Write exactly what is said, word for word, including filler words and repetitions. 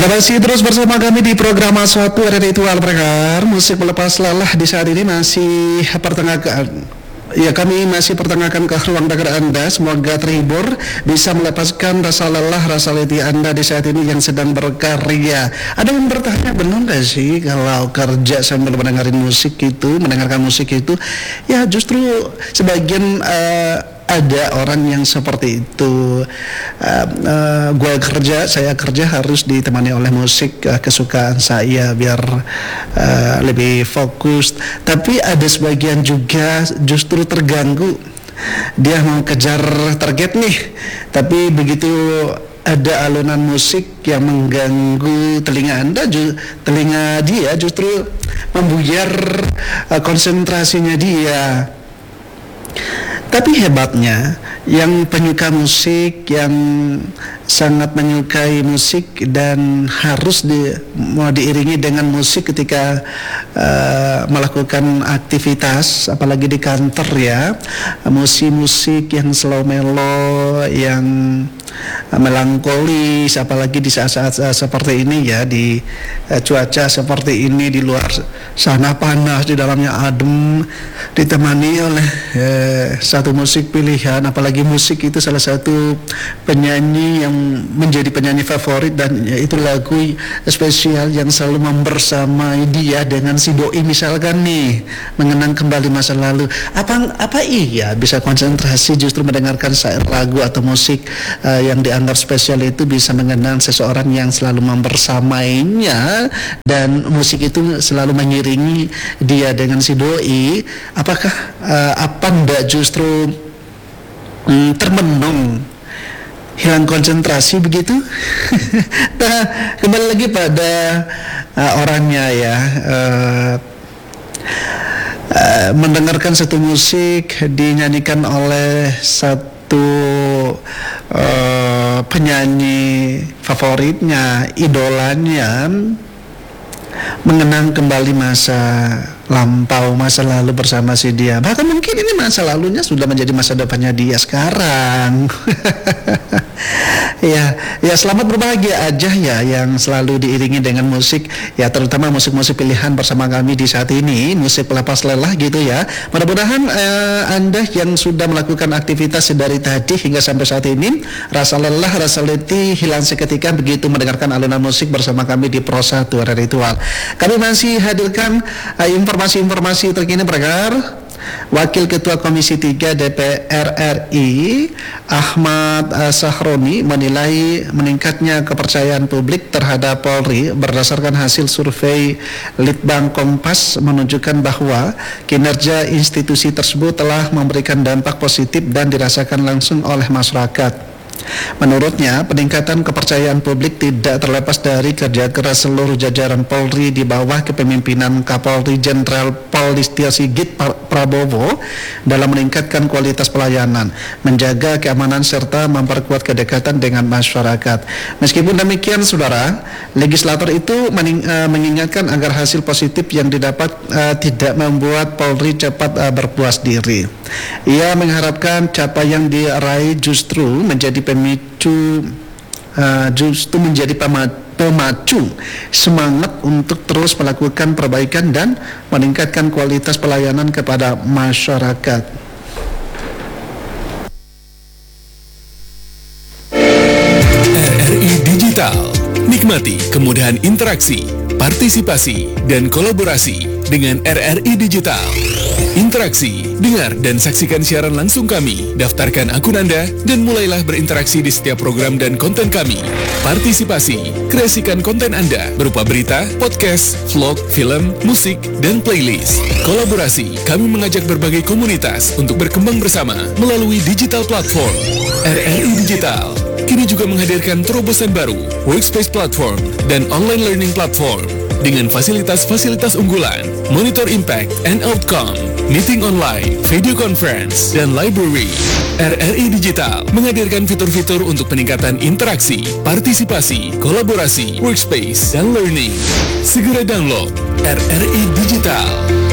Anda masih terus bersama kami di program Suatu R R I Ritual Pendengar. Musik melepas lelah di saat ini masih pertengahan. Ya, kami masih pertengahan ke ruang dengar Anda. Semoga terhibur, bisa melepaskan rasa lelah, rasa letih Anda di saat ini yang sedang berkarya. Ada yang bertanya, benar nggak sih kalau kerja sambil mendengarin musik itu, mendengarkan musik itu? Ya, justru sebagian uh, ada orang yang seperti itu. Uh, uh, gue kerja, saya kerja harus ditemani oleh musik uh, kesukaan saya biar uh, lebih fokus. Tapi ada sebagian juga justru terganggu. Dia mau kejar target nih, tapi begitu ada alunan musik yang mengganggu telinga Anda, ju- telinga dia justru membuyar uh, konsentrasinya dia. Tapi hebatnya, yang penyuka musik, yang sangat menyukai musik dan harus di, mau diiringi dengan musik ketika uh, melakukan aktivitas, apalagi di kantor ya, musik-musik yang slow mellow, yang melankolis, apalagi di saat-saat uh, seperti ini ya, di uh, cuaca seperti ini, di luar sana panas, di dalamnya adem, ditemani oleh uh, satu musik pilihan, apalagi musik itu salah satu penyanyi yang menjadi penyanyi favorit, dan itu lagu spesial yang selalu membersamai dia dengan si doi misalkan nih, mengenang kembali masa lalu. Apa apa iya bisa konsentrasi justru mendengarkan lagu atau musik uh, yang dianggap spesial itu bisa mengenang seseorang yang selalu membersamainya, dan musik itu selalu mengiringi dia dengan si doi. Apakah uh, apa ndak justru Hmm, termenung, hilang konsentrasi begitu? Nah, kembali lagi pada uh, orangnya ya. Uh, uh, mendengarkan satu musik dinyanyikan oleh satu uh, penyanyi favoritnya, idolanya, mengenang kembali masa lampau, masa lalu bersama si dia. Bahkan mungkin ini masa lalunya sudah menjadi masa depannya dia sekarang. Ya, ya selamat berbahagia aja ya yang selalu diiringi dengan musik, ya terutama musik-musik pilihan bersama kami di saat ini, musik pelepas lelah gitu ya. Mudah-mudahan eh, Anda yang sudah melakukan aktivitas dari tadi hingga sampai saat ini, rasa lelah, rasa letih hilang seketika begitu mendengarkan alunan musik bersama kami di Pro satu R R I Ritual. Kami masih hadirkan eh, informasi-informasi terkini berkar. Wakil Ketua Komisi tiga D P R R I Ahmad uh, Sahroni menilai meningkatnya kepercayaan publik terhadap Polri berdasarkan hasil survei Litbang Kompas menunjukkan bahwa kinerja institusi tersebut telah memberikan dampak positif dan dirasakan langsung oleh masyarakat. Menurutnya, peningkatan kepercayaan publik tidak terlepas dari kerja keras seluruh jajaran Polri di bawah kepemimpinan Kapolri Jenderal Pol Listio Sigit Prabowo dalam meningkatkan kualitas pelayanan, menjaga keamanan serta memperkuat kedekatan dengan masyarakat. Meskipun demikian, saudara, legislator itu mening, uh, mengingatkan agar hasil positif yang didapat uh, tidak membuat Polri cepat uh, berpuas diri. Ia mengharapkan capaian diraih justru menjadi pemicu uh, justru menjadi pemacu semangat untuk terus melakukan perbaikan dan meningkatkan kualitas pelayanan kepada masyarakat. R R I Digital, nikmati kemudahan interaksi, partisipasi, dan kolaborasi dengan R R I Digital. Interaksi, dengar dan saksikan siaran langsung kami, daftarkan akun Anda, dan mulailah berinteraksi di setiap program dan konten kami. Partisipasi, kreasikan konten Anda berupa berita, podcast, vlog, film, musik, dan playlist. Kolaborasi, kami mengajak berbagai komunitas untuk berkembang bersama melalui digital platform. R R I Digital kini juga menghadirkan terobosan baru, workspace platform, dan online learning platform. Dengan fasilitas-fasilitas unggulan, monitor impact and outcome, meeting online, video conference, dan library. R R I Digital menghadirkan fitur-fitur untuk peningkatan interaksi, partisipasi, kolaborasi, workspace, dan learning. Segera download R R I Digital.